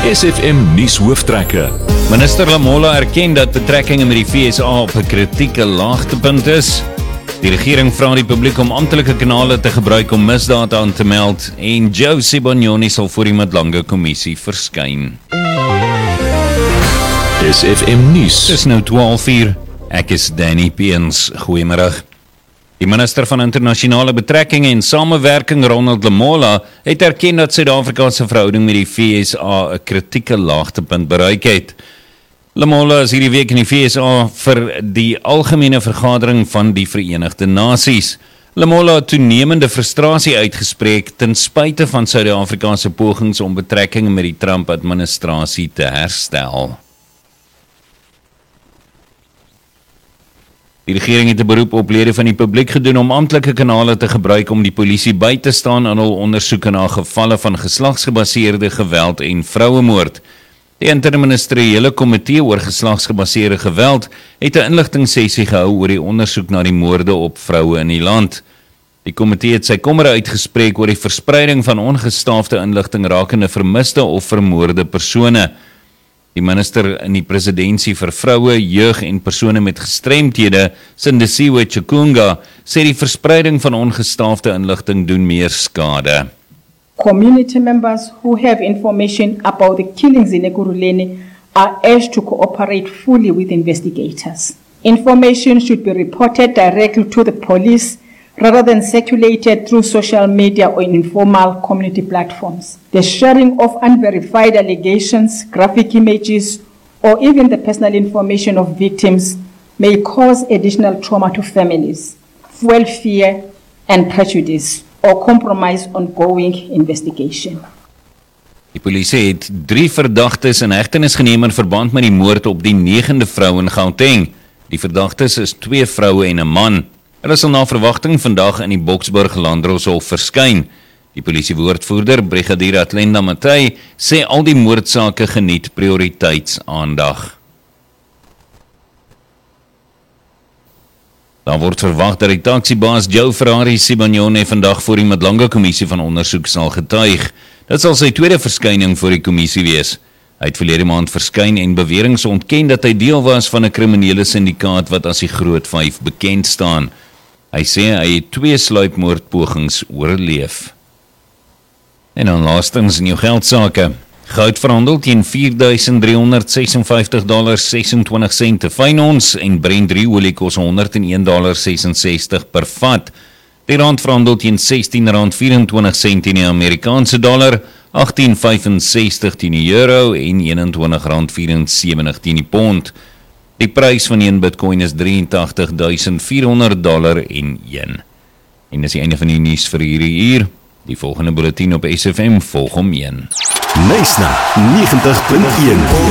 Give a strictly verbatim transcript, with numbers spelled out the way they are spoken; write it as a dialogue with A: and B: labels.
A: S F M nuus hooftrekke.
B: Minister Lamola erken dat betrekkinge met die V S A op 'n kritieke laagtepunt is. Die regering vra die publiek om amptelike kanale te gebruik om misdaad aan te meld en Joe Sibanyoni sal voor die Madlanga kommissie verskyn.
A: S F M nuus.
B: Dis nou twaalf uur. Ek is Danny Peens. Goeiemiddag. Die minister van internasionale betrekkinge en samewerking, Ronald Lamola, het erken dat Suid-Afrika se verhouding met die V S A 'n kritieke laagtepunt bereik het. Lamola is hierdie week in die V S A vir die algemene vergadering van die Verenigde Nasies. Lamola het toenemende frustrasie uitgespreek ten spyte van Suid-Afrika se pogings om betrekkinge met die Trump-administrasie te herstel. Die regering het 'n beroep op lede van die publiek gedoen om amptelike kanale te gebruik om die polisie by te staan aan hul ondersoeke na gevalle van geslagsgebaseerde geweld en vrouemoord. Die interministeriële komitee oor geslagsgebaseerde geweld het 'n inligtingsessie gehou oor die ondersoek na die moorde op vroue in die land. Die komitee het sy kommer uitgespreek oor die verspreiding van ongestaafde inligting rakende vermiste of vermoorde persone. Die minister in die presidentsie vir vroue, jeug en persone met gestremthede, Sindisiwe Chikunga, sê die verspreiding van ongestaafde inligting doen meer skade.
C: Community members who have information about the killings in Ekurhuleni are urged to cooperate fully with investigators. Information should be reported directly to the police rather than circulated through social media or in informal community platforms. The sharing of unverified allegations, graphic images, or even the personal information of victims may cause additional trauma to families, fuel fear and prejudice, or compromise ongoing investigation.
B: Die polisie het drie verdagtes in hegtenis geneem in verband met die moord op die negende vrou in Gauteng. Die verdagtes is twee vroue en 'n man. Hulle sal na verwagting vandag in die Boksburg Landdroshof verskyn. Die polisiewoordvoerder, Brigadier Atlenda Matthey, sê al die moordsake geniet prioriteitsaandag. Daar word verwag dat die taksibaas Joe Ferrari Sibanyoni vandag voor die Madlanga kommissie van ondersoek sal getuig. Dit sal sy tweede verskyning voor die kommissie wees. Hy het verlede maand verskyn en beweringe ontken dat hy deel was van 'n kriminele syndikaat wat as die Groot Vyf bekend staan. Hy sê hy het twee sluipmoordpogings oorleef. En dan laastens in jou geldsake. Goud verhandel teen vier duisend driehonderd sesenvyftig dollar sesentwintig sent te fyn ons en Brent olie kos honderd en een dollar sesensestig per vat. Die rand verhandel teen sestien rand vyf-en-twintig sent teen die Amerikaanse dollar, agttien vyf-en-sestig teen die euro en eenentwintig rand vyf-en-sewentig teen die pond. Die prys van een bitcoin is drie agt duisend vierhonderd dollar en een. En dis die einde van die nuus vir hierdie uur. Die volgende bulletin op S F M volg om een.
A: Nice na negentig punt een.